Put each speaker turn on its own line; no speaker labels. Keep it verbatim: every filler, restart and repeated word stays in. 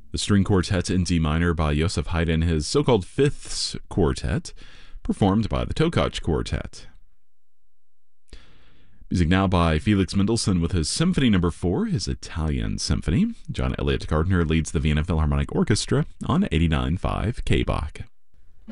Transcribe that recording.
The string quartet in D minor by Joseph Haydn, his so-called Fifths Quartet, performed by the Tokaj Quartet. Music now by Felix Mendelssohn with his Symphony Number four, his Italian Symphony. John Elliott Gardner leads the Vienna Philharmonic Orchestra on eighty-nine point five K B O C.